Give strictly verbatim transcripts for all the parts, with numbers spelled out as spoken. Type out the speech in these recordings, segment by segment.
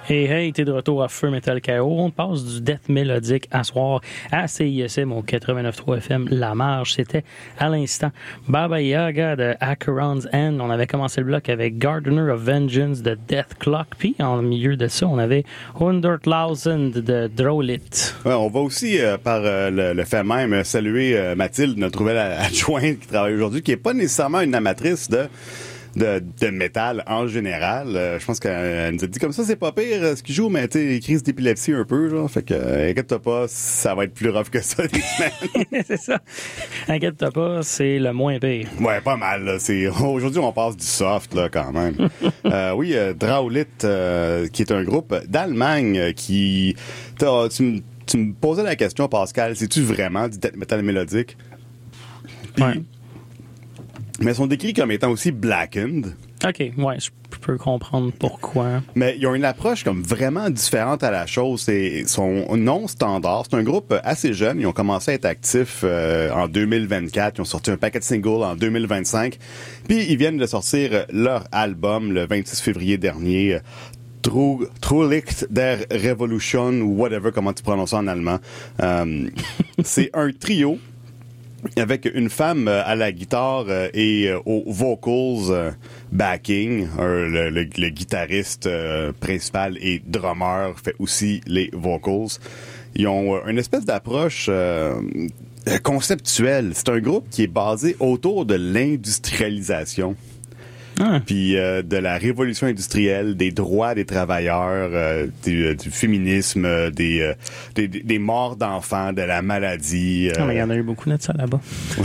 Hey, hey, t'es de retour à Feu Metal K O. On passe du death mélodique à soir à C I S M au quatre-vingt-neuf point trois F M. La Marge, c'était à l'instant Baba Yaga de Acheron's End. On avait commencé le bloc avec Gardener of Vengeance de Death Clock. Puis en milieu de ça, on avait Hundred Thousand de Drowlit. Ouais, on va aussi, euh, par euh, le, le fait même, saluer euh, Mathilde, notre nouvelle adjointe qui travaille aujourd'hui, qui n'est pas nécessairement une amatrice de... De, de métal en général. Euh, je pense qu'elle nous a dit comme ça, c'est pas pire euh, ce qu'il joue, mais tu sais, crise d'épilepsie un peu, genre. Fait que, euh, inquiète-toi pas, ça va être plus rough que ça des semaines. C'est ça. Inquiète-toi pas, c'est le moins pire. Ouais, pas mal, là. C'est, aujourd'hui, on passe du soft, là, quand même. euh, oui, euh, Drowlit, euh, qui est un groupe d'Allemagne euh, qui... T'as, tu, m- tu me posais la question, Pascal, c'est-tu vraiment du death metal mélodique? Puis, Ouais. mais ils sont décrits comme étant aussi blackened. OK, ouais, je peux comprendre pourquoi. Mais ils ont une approche comme vraiment différente à la chose. C'est son non standard. C'est un groupe assez jeune. Ils ont commencé à être actifs euh, en deux mille vingt-quatre. Ils ont sorti un paquet de singles en deux mille vingt-cinq. Puis ils viennent de sortir leur album le vingt-six février dernier. True, True Licht der Revolution ou whatever, comment tu prononces ça en allemand. Euh, c'est un trio avec une femme euh, à la guitare euh, et euh, aux vocals euh, backing. Euh, le, le, le guitariste euh, principal et drummer fait aussi les vocals. Ils ont euh, une espèce d'approche euh, conceptuelle. C'est un groupe qui est basé autour de l'industrialisation. Ah. Puis euh, de la révolution industrielle, des droits des travailleurs, euh, du, euh, du féminisme, euh, des, euh, des, des morts d'enfants, de la maladie. Euh... Ah, mais il y en a eu beaucoup de ça là-bas.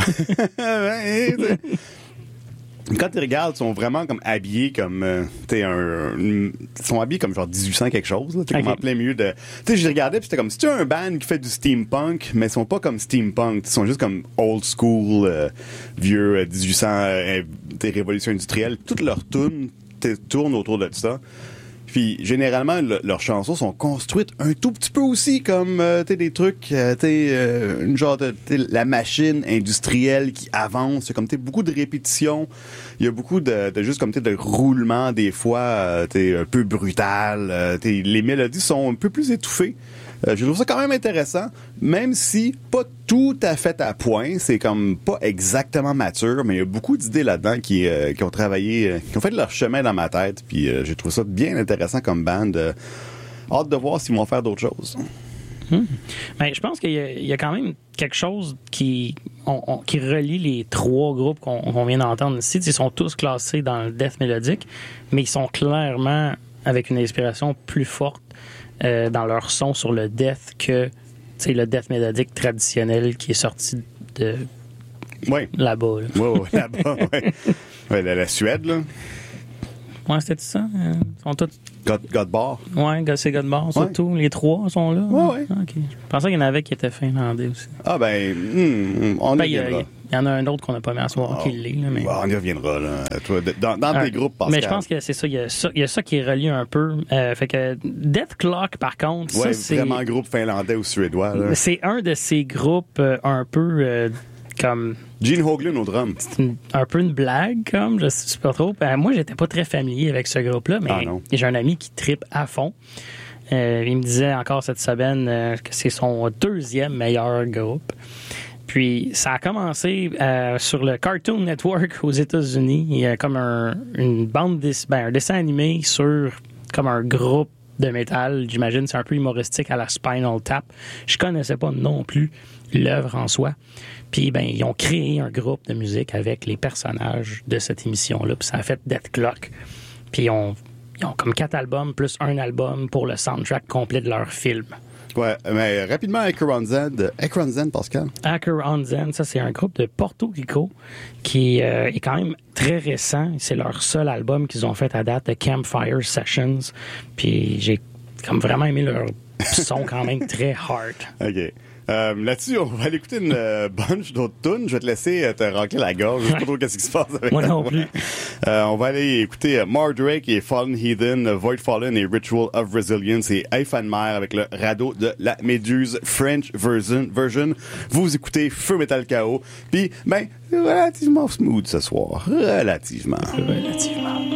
Ouais, quand tu regardes, ils sont vraiment comme habillés comme euh, tu sais un ils sont habillés comme genre dix-huit cents quelque chose là, tu sais okay. Comme en plein milieu de tu sais je regardais puis c'était comme si tu un band qui fait du steampunk mais ils sont pas comme steampunk, ils sont juste comme old school euh, vieux euh, dix-huit cents euh, des révolutions industrielles, toutes leurs tunes tournent autour de ça. Puis généralement le, leurs chansons sont construites un tout petit peu aussi comme euh, tu sais des trucs euh, tu sais euh, une genre de la machine industrielle qui avance, c'est comme tu sais beaucoup de répétitions, il y a beaucoup de, de juste comme tu sais de roulements des fois euh, tu sais un peu brutal, euh, tu sais les mélodies sont un peu plus étouffées. Euh, je trouve ça quand même intéressant, même si pas tout à fait à point, c'est comme pas exactement mature, mais il y a beaucoup d'idées là-dedans qui, euh, qui ont travaillé, euh, qui ont fait leur chemin dans ma tête, puis euh, j'ai trouvé ça bien intéressant comme band. Euh, hâte de voir s'ils vont faire d'autres choses. Hum. Ben, je pense qu'il y a, il y a quand même quelque chose qui, on, on, qui relie les trois groupes qu'on, qu'on vient d'entendre ici. Ils sont tous classés dans le death mélodique, mais ils sont clairement avec une inspiration plus forte Euh, dans leur son sur le death que le death mélodique traditionnel qui est sorti de ouais. là-bas. Là. Ouais, ouais, là-bas, ouais. Ouais, la, la Suède, là. Ouais, c'était ça. Ils sont tous... God, Godbar. Ouais, c'est Godbar, surtout. Ouais. Les trois sont là. Ouais, ouais. Ah, okay. Je pensais qu'il y en avait qui étaient finlandais aussi. Ah, ben, hmm, on ben, y reviendra. Il y en a un autre qu'on n'a pas mis à soir oh, qui l'est. Là, mais... On y reviendra, là. Toi, dans dans ah, tes groupes, Pascal. Mais je pense que c'est ça. Il y a ça, il y a ça qui est relié un peu. Euh, fait que Death Clock, par contre, ouais, ça, c'est... vraiment groupe finlandais ou suédois, là. C'est un de ces groupes euh, un peu... Euh, comme Gene Hoglan au drum. C'est une, un peu une blague, comme, je sais pas trop. Ben, moi, j'étais pas très familier avec ce groupe-là, mais ah, j'ai un ami qui trippe à fond. Euh, il me disait encore cette semaine euh, que c'est son deuxième meilleur groupe. Puis, ça a commencé euh, sur le Cartoon Network aux États-Unis. Il y a comme un, une bande, des, ben, un dessin animé sur comme un groupe de métal. J'imagine c'est un peu humoristique à la Spinal Tap. Je connaissais pas non plus l'œuvre en soi. Puis, ben, ils ont créé un groupe de musique avec les personnages de cette émission-là. Puis, ça a fait Death Clock. Puis, ils ont, ils ont comme quatre albums plus un album pour le soundtrack complet de leur film. Ouais, mais rapidement, Acheron's End. Acheron's End, Pascal? Acheron's End, ça, c'est un groupe de Porto Rico qui euh, est quand même très récent. C'est leur seul album qu'ils ont fait à date, The Campfire Sessions. Puis, j'ai comme vraiment aimé leur son quand même très hard. OK. Euh, là-dessus, on va aller écouter une euh, bunch d'autres tunes. Je vais te laisser euh, te racler la gorge. Je sais pas trop qu'est-ce qui se passe avec moi non plus. Euh, on va aller écouter euh, Mardrake et Fallen Heathen, Void Fallen et Ritual of Resilience et Eiphanmer avec le radeau de la Méduse French version. version. Vous écoutez Feu Metal K O. Puis, ben, relativement smooth ce soir. Relativement. Relativement.